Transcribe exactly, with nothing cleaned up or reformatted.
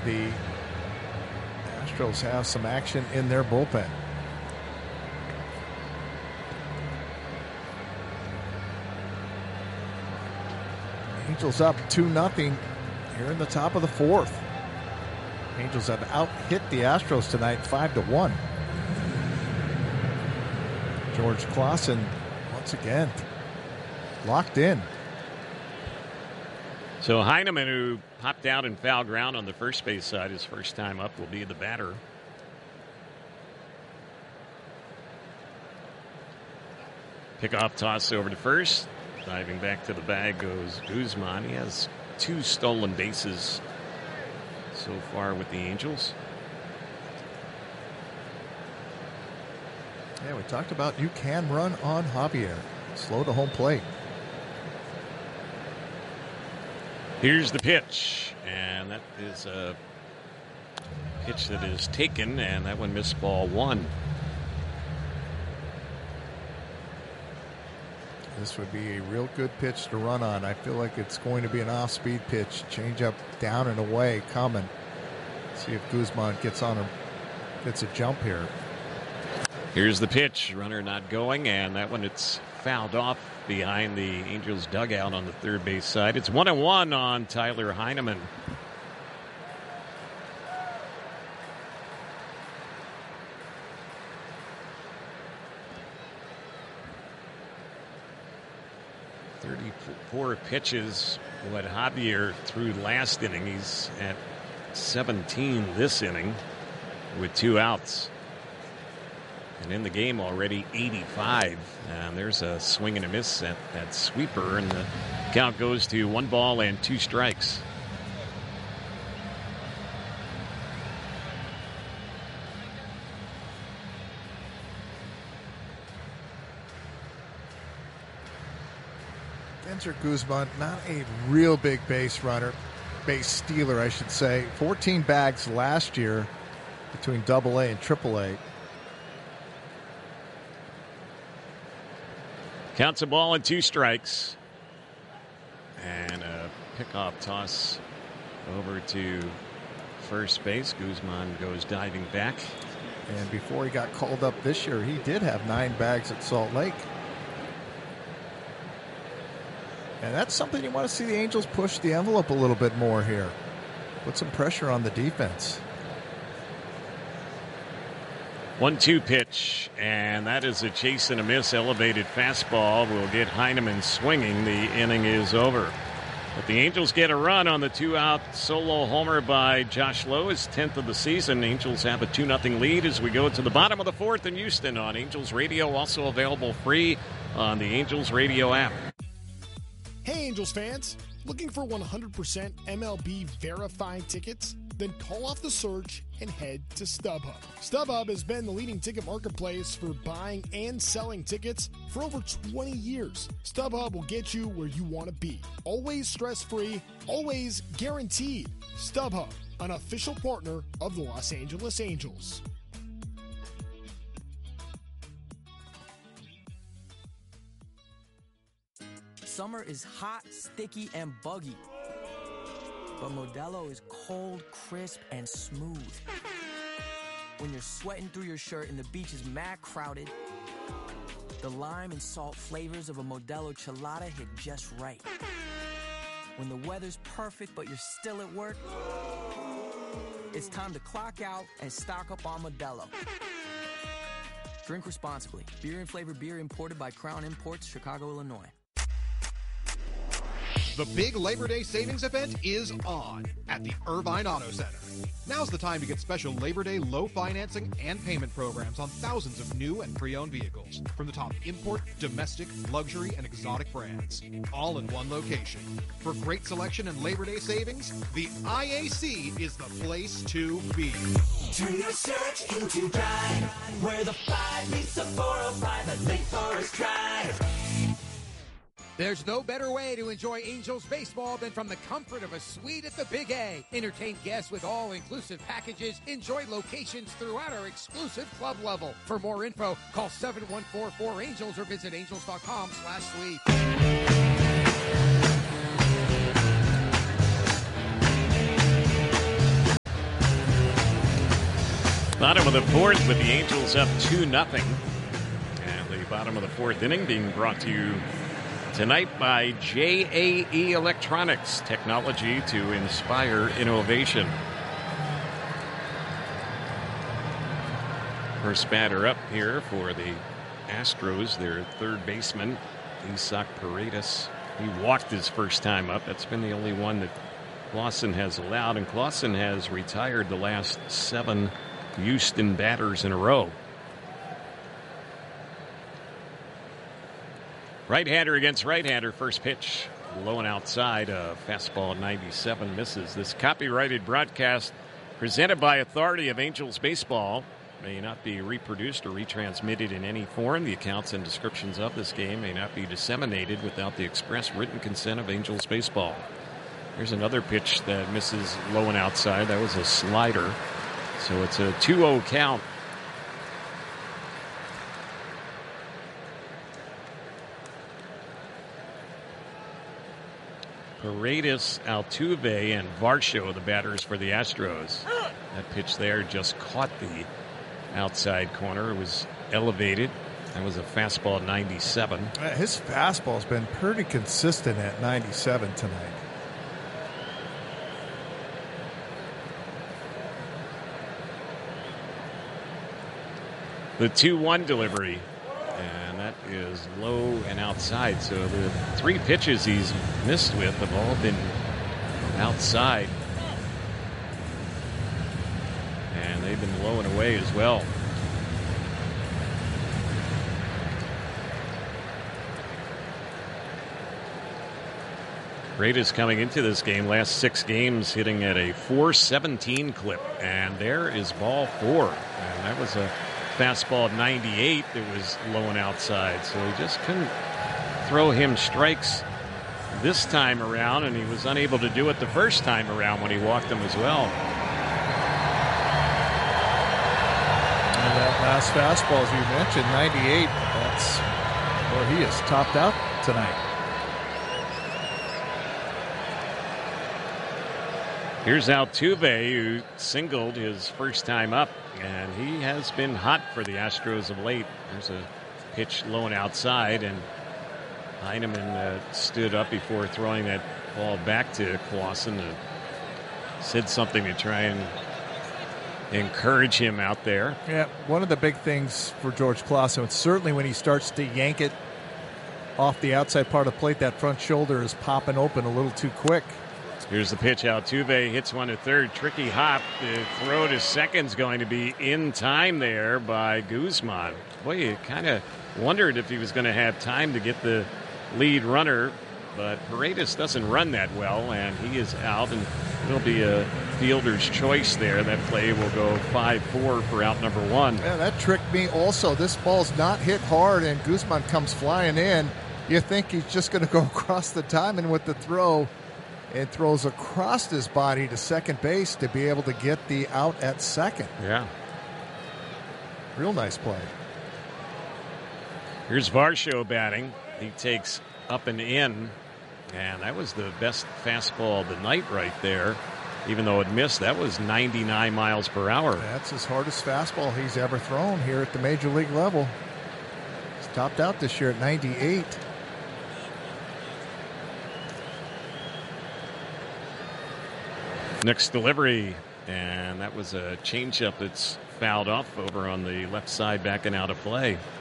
the Astros have some action in their bullpen. Angels up two nothing here in the top of the fourth. Angels have out-hit the Astros tonight five to one. George Clausen, once again, locked in. So Heineman, who popped out in foul ground on the first base side his first time up, will be the batter. Pickoff toss over to first. Diving back to the bag goes Guzman. He has two stolen bases so far with the Angels. Yeah, we talked about you can run on Javier. Slow to home plate. Here's the pitch, and that is a pitch that is taken, and that one missed ball one. This would be a real good pitch to run on. I feel like it's going to be an off-speed pitch. Change up down and away coming. See if Guzman gets on a gets a jump here. Here's the pitch. Runner not going, and that one it's fouled off behind the Angels dugout on the third base side. It's one and one on Tyler Heineman. thirty-four pitches what Javier threw last inning. He's at seventeen this inning with two outs. And in the game already, eighty-five. And there's a swing and a miss at that sweeper, and the count goes to one ball and two strikes. Genser Guzman, not a real big base runner, base stealer, I should say. fourteen bags last year between double A and triple A. Counts a ball and two strikes. And a pickoff toss over to first base. Guzman goes diving back. And before he got called up this year, he did have nine bags at Salt Lake. And that's something you want to see the Angels push the envelope a little bit more here. Put some pressure on the defense. one two pitch, and that is a chase and a miss. Elevated fastball will get Heineman swinging. The inning is over. But the Angels get a run on the two-out solo homer by Josh Lowe, his tenth of the season. Angels have a two nothing lead as we go to the bottom of the fourth in Houston on Angels Radio, also available free on the Angels Radio app. Hey, Angels fans. Looking for one hundred percent M L B verified tickets? Then call off the search and head to StubHub. StubHub has been the leading ticket marketplace for buying and selling tickets for over twenty years. StubHub will get you where you want to be. Always stress-free, always guaranteed. StubHub, an official partner of the Los Angeles Angels. Summer is hot, sticky, and buggy. But Modelo is cold, crisp, and smooth. When you're sweating through your shirt and the beach is mad crowded, the lime and salt flavors of a Modelo Chelada hit just right. When the weather's perfect but you're still at work, it's time to clock out and stock up on Modelo. Drink responsibly. Beer and flavored beer imported by Crown Imports, Chicago, Illinois. The big Labor Day savings event is on at the Irvine Auto Center. Now's the time to get special Labor Day low financing and payment programs on thousands of new and pre-owned vehicles from the top import, domestic, luxury, and exotic brands, all in one location. For great selection and Labor Day savings, the I A C is the place to be. Turn your search into drive, where the five meets the four oh five at Lake Forest Drive. There's no better way to enjoy Angels baseball than from the comfort of a suite at the Big A. Entertain guests with all-inclusive packages. Enjoy locations throughout our exclusive club level. For more info, call seven one four four Angels or visit angels dot com slash suite. Bottom of the fourth with the Angels up two nothing. And the bottom of the fourth inning being brought to you tonight by J A E Electronics, technology to inspire innovation. First batter up here for the Astros, their third baseman, Isaac Paredes. He walked his first time up. That's been the only one that Clausen has allowed, and Clausen has retired the last seven Houston batters in a row. Right-hander against right-hander. First pitch low and outside. A fastball ninety-seven misses. This copyrighted broadcast presented by Authority of Angels Baseball may not be reproduced or retransmitted in any form. The accounts and descriptions of this game may not be disseminated without the express written consent of Angels Baseball. Here's another pitch that misses low and outside. That was a slider. So it's a two oh count. Paredes, Altuve, and Varsho, the batters for the Astros. That pitch there just caught the outside corner. It was elevated. That was a fastball ninety-seven. His fastball's been pretty consistent at ninety-seven tonight. The two one delivery, and that is low and outside. So the three pitches he's missed with have all been outside. And they've been low and away as well. Paredes coming into this game, last six games hitting at a four seventeen clip. And there is ball four. And that was a fastball ninety-eight that was low and outside. So he just couldn't throw him strikes this time around, and he was unable to do it the first time around when he walked him as well. And that last fastball, as you mentioned, ninety-eight, that's where he is topped out tonight. Here's Altuve, who singled his first time up, and he has been hot for the Astros of late. There's a pitch low and outside, and Heineman uh, stood up before throwing that ball back to Clausen. Uh, said something to try and encourage him out there. Yeah, one of the big things for George Clausen, certainly when he starts to yank it off the outside part of the plate, that front shoulder is popping open a little too quick. Here's the pitch. Altuve hits one to third. Tricky hop. The throw to second's going to be in time there by Guzman. Boy, you kind of wondered if he was going to have time to get the lead runner, but Paredes doesn't run that well, and he is out, and it'll be a fielder's choice there. That play will go five four for out number one. Yeah, that tricked me also. This ball's not hit hard, and Guzman comes flying in. You think he's just going to go across the diamond with the throw. It throws across his body to second base to be able to get the out at second. Yeah. Real nice play. Here's Varsho batting. He takes up and in, and that was the best fastball of the night right there. Even though it missed, that was ninety-nine miles per hour. That's his hardest fastball he's ever thrown here at the major league level. He's topped out this year at ninety-eight. Next delivery, and that was a changeup that's fouled off over on the left side, backing out of play.